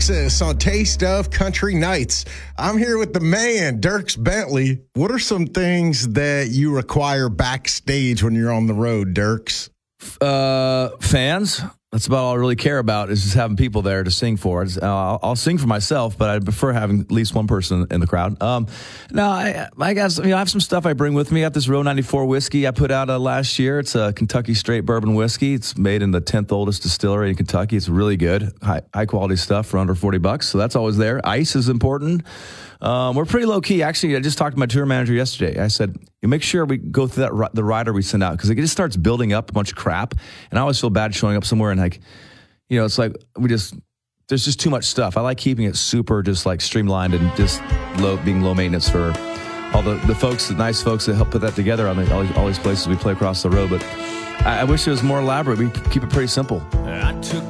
Texas on Taste of Country Nights. I'm here with the man, Dierks Bentley. What are some things that you require backstage when you're on the road, Dierks? Fans. That's about all I really care about is just having people there to sing for. I'll sing for myself, but I prefer having at least one person in the crowd. I guess I have some stuff I bring with me. I have this Row 94 whiskey I put out last year. It's a Kentucky straight bourbon whiskey. It's made in the 10th oldest distillery in Kentucky. It's really good, high quality stuff for under $40. So that's always there. Ice is important. We're pretty low key. Actually, I just talked to my tour manager yesterday. I said, you make sure we go through the rider we send out because it just starts building up a bunch of crap. And I always feel bad showing up somewhere and it's like there's just too much stuff. I like keeping it super just like streamlined and just being low maintenance for all the folks, the nice folks that help put that together on all these places we play across the road. But I wish it was more elaborate. We keep it pretty simple. I took